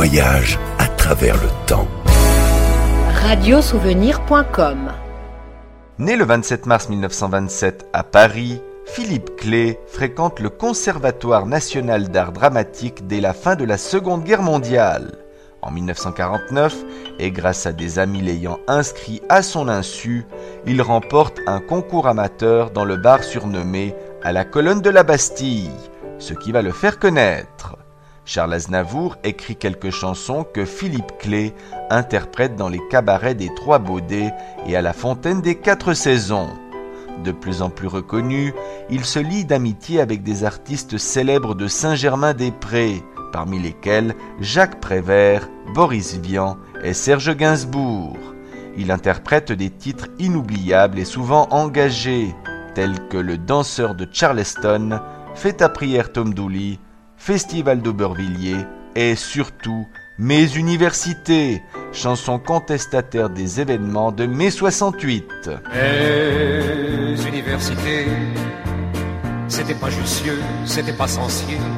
voyage à travers le temps. Radiosouvenir.com. Né le 27 mars 1927 à Paris, Philippe Clay fréquente le Conservatoire national d'art dramatique dès la fin de la Seconde Guerre mondiale. En 1949, et grâce à des amis l'ayant inscrit à son insu, il remporte un concours amateur dans le bar surnommé « À la colonne de la Bastille », ce qui va le faire connaître. Charles Aznavour écrit quelques chansons que Philippe Clay interprète dans les cabarets des Trois Baudets et à la Fontaine des Quatre Saisons. De plus en plus reconnu, il se lie d'amitié avec des artistes célèbres de Saint-Germain-des-Prés, parmi lesquels Jacques Prévert, Boris Vian et Serge Gainsbourg. Il interprète des titres inoubliables et souvent engagés, tels que Le danseur de Charleston, Fais ta prière Tom Dooley, Festival d'Aubervilliers et surtout Mes universités, chanson contestataire des événements de mai 68. Mes universités, c'était pas Jussieu, c'était pas Censier.